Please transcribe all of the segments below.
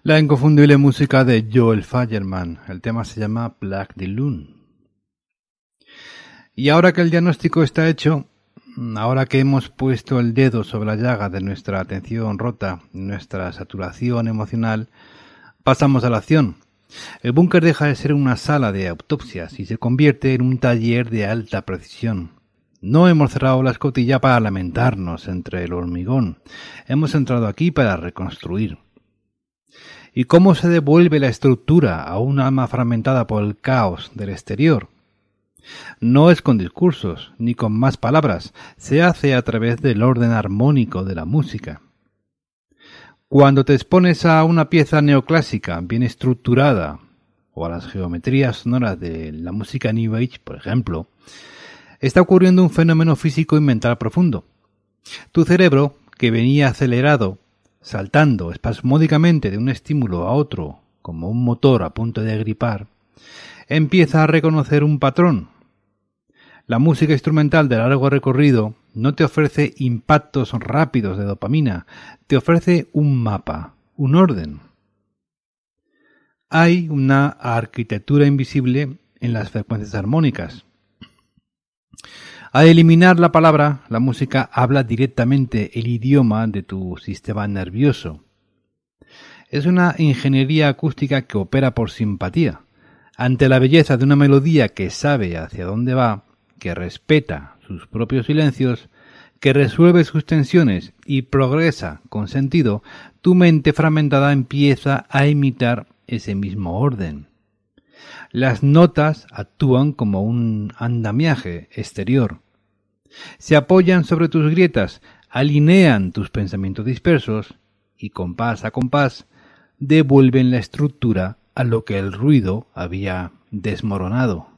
La inconfundible música de Joel Fagerman. El tema se llama Black the Loon. Y ahora que el diagnóstico está hecho, ahora que hemos puesto el dedo sobre la llaga de nuestra atención rota, nuestra saturación emocional, pasamos a la acción. El búnker deja de ser una sala de autopsias y se convierte en un taller de alta precisión. No hemos cerrado la escotilla para lamentarnos entre el hormigón. Hemos entrado aquí para reconstruir. ¿Y cómo se devuelve la estructura a un alma fragmentada por el caos del exterior? No es con discursos, ni con más palabras, se hace a través del orden armónico de la música. Cuando te expones a una pieza neoclásica bien estructurada, o a las geometrías sonoras de la música New Age, por ejemplo, está ocurriendo un fenómeno físico y mental profundo. Tu cerebro, que venía acelerado, saltando espasmódicamente de un estímulo a otro, como un motor a punto de gripar, empieza a reconocer un patrón. La música instrumental de largo recorrido no te ofrece impactos rápidos de dopamina, te ofrece un mapa, un orden. Hay una arquitectura invisible en las frecuencias armónicas. Al eliminar la palabra, la música habla directamente el idioma de tu sistema nervioso. Es una ingeniería acústica que opera por simpatía. Ante la belleza de una melodía que sabe hacia dónde va, que respeta sus propios silencios, que resuelve sus tensiones y progresa con sentido, tu mente fragmentada empieza a imitar ese mismo orden. Las notas actúan como un andamiaje exterior. Se apoyan sobre tus grietas, alinean tus pensamientos dispersos y compás a compás devuelven la estructura a lo que el ruido había desmoronado.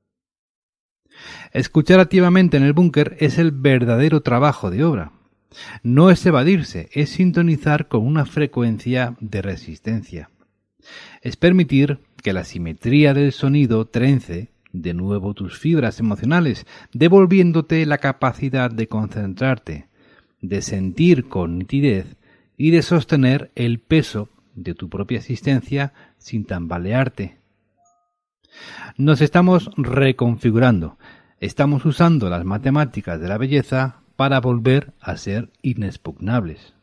Escuchar activamente en el búnker es el verdadero trabajo de obra. No es evadirse, es sintonizar con una frecuencia de resistencia. Es permitir que la simetría del sonido trence de nuevo tus fibras emocionales, devolviéndote la capacidad de concentrarte, de sentir con nitidez y de sostener el peso de tu propia existencia sin tambalearte. Nos estamos reconfigurando, estamos usando las matemáticas de la belleza para volver a ser inexpugnables.